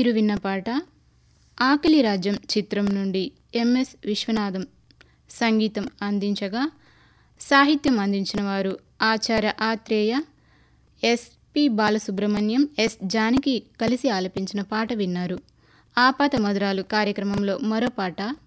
మీరు విన్న పాట ఆకలి రాజ్యం చిత్రం నుండి ఎంఎస్ విశ్వనాథం సంగీతం అందించగా సాహిత్యం అందించిన వారు ఆచార్య ఆత్రేయ, ఎస్పి బాలసుబ్రహ్మణ్యం, ఎస్ జానకి కలిసి ఆలపించిన పాట విన్నారు. ఆపాత మధురాలు కార్యక్రమంలో మరో పాట